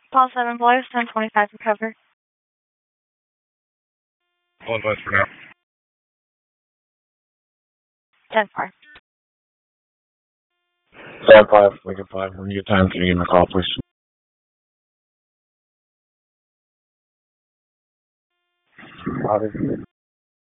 Call 7 Boys, 1025 recover. All advice for now. 10-5. 7-5, wake up 5. When you get time, can you give me a call, please? Bobby.